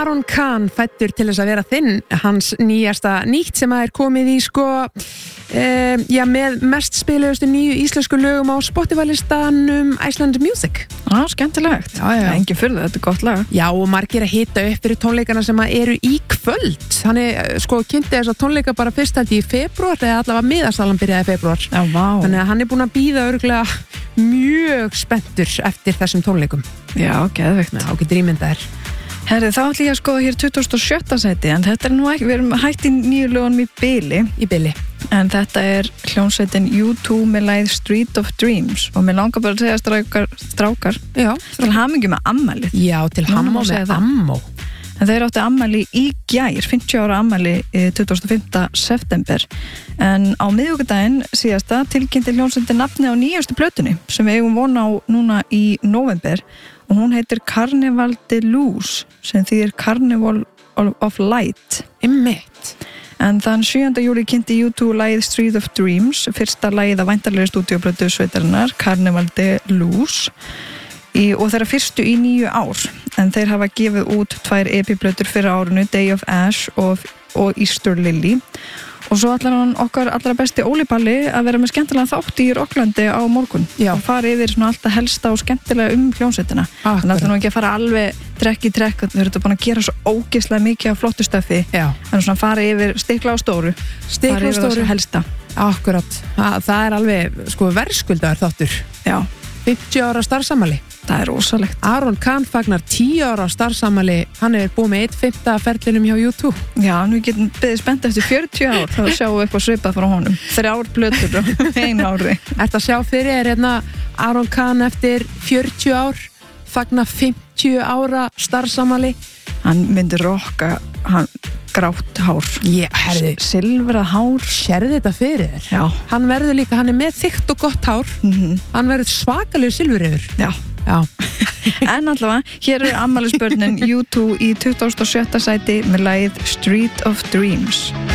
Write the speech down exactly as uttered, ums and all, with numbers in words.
Aron Khan fættur til þess að vera þinn, hans nýjasta nýtt sem að er komið í sko um, já, með mest spiluðustu nýju íslensku lögum á Spotify-listanum Iceland Music. Já, skemmtilegt. Já, já. Engin furða, þetta er gott lag. Já, og margir að hita upp fyrir tónleikana sem að eru í kvöld. Þannig, sko, kynnti þess að tónleika bara fyrst held í febrúar, eða allavega miðasalan byrjaði í febrúar. Já, vá. Þannig að hann er búin að bíða örugglega mjög spenntur eftir þessum tónleikum. Já, geðveikt. Já, getur ímyndað þér. Herri, þá ætlum ég að skoða hér tuttugasta og sjötta sæti, en þetta er nú ekki, við erum hætt í nýju lögunum í bili. Í bili. En þetta er hljómsveitin U two með lagið Street of Dreams og mér langar bara að segja strákar, strákar Já. til hamingju með ammælið. Já, til hamingju með ammó. En þeir áttu ammæli í gær, fimmtíu ára ammæli tuttugasta og fimmta september. En á miðvikudaginn síðasta tilkynnti hljómsveitin nafni á nýjustu plötunni sem við eigum von á núna í nóvember og hún heitir Carnival de Luz sem þýðir Carnival of Light. Einmitt. En þann sjöunda júlí kynnti U two lagið Street of Dreams, fyrsta lagið af væntanlegri stúdíóplötu sveitarinnar, Carnival de Luz, í, og þeirra fyrstu í níu ár. En þeir hafa gefið út tvær E P-plötur fyrir árinu, Day of Ash og, og Easter Lily. Og svo ætlar hann okkar allra besti Óli Palli að vera með skemmtilega þátt í Rocklandi á morgun. Já. Og fara yfir svona alltaf helsta og skemmtilega um hljómsveitina. Akkurat. Þannig að það nú ekki að fara alveg trekk í trekk, þau eru búin að gera svo ógeðslega mikið af flottu stöfi. Já. Þannig svona fara yfir stikla á stóru. Stikla á stóru. Helsta. Akkurat. Það, það er alveg, sko, verðskuldaður þáttur. Já. fimmtíu ára starfsamali. Það er rosalegt. Aron Khan fagnar tíu ára starfsamali. Hann er búið með einn fimmta ferlinum hjá U two. Já, nú getum beðið spennt eftir fjörutíu ár þá sjáum við eitthvað svipað frá honum. Þrjár plötur á einu ári. Ertu að sjá fyrir er hérna Aron Khan eftir fjörutíu ár fagnar fimmtíu ára starfsamali? Hann myndi rokka hann grátt hár. Já, herði. Silfrað hár. Sérðu þetta fyrir þér? Já. Hann verður líka, hann er með þykkt og gott hár. Mm-hmm. Hann verður svakalegur silfureyður. Já. Já. En allavega, hér er afmælisbörnin U two í tuttugasta og sjötta sæti með lagið Street of Dreams.